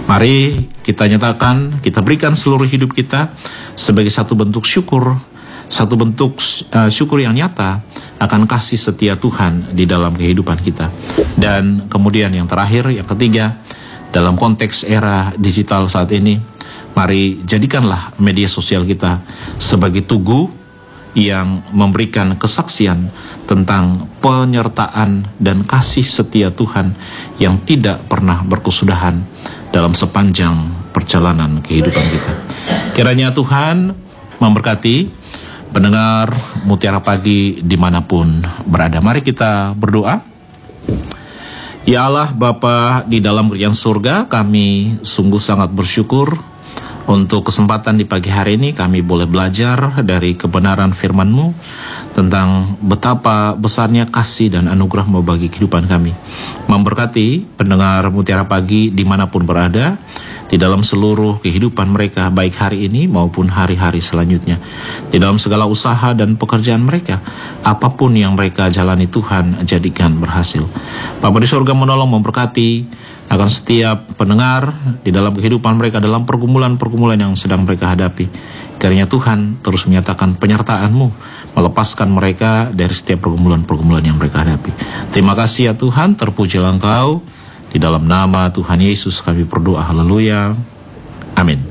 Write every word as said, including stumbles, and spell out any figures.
Mari kita nyatakan, kita berikan seluruh hidup kita sebagai satu bentuk syukur, satu bentuk uh, syukur yang nyata akan kasih setia Tuhan di dalam kehidupan kita. Dan kemudian yang terakhir, yang ketiga, dalam konteks era digital saat ini, mari jadikanlah media sosial kita sebagai tugu yang memberikan kesaksian tentang penyertaan dan kasih setia Tuhan yang tidak pernah berkesudahan dalam sepanjang perjalanan kehidupan kita. Kiranya Tuhan memberkati pendengar Mutiara Pagi dimanapun berada. Mari kita berdoa. Ya Allah Bapa di dalam kerajaan surga, kami sungguh sangat bersyukur untuk kesempatan di pagi hari ini kami boleh belajar dari kebenaran firman-Mu tentang betapa besarnya kasih dan anugerah-Mu bagi kehidupan kami. Memberkati pendengar Mutiara Pagi dimanapun berada, di dalam seluruh kehidupan mereka, baik hari ini maupun hari-hari selanjutnya. Di dalam segala usaha dan pekerjaan mereka, apapun yang mereka jalani Tuhan, jadikan berhasil. Bapa di surga menolong memberkati akan setiap pendengar di dalam kehidupan mereka, dalam pergumulan-pergumulan yang sedang mereka hadapi. Kiranya Tuhan terus menyatakan penyertaan-Mu, melepaskan mereka dari setiap pergumulan-pergumulan yang mereka hadapi. Terima kasih ya Tuhan, terpujilah Engkau. Di dalam nama Tuhan Yesus kami berdoa, haleluya, amin.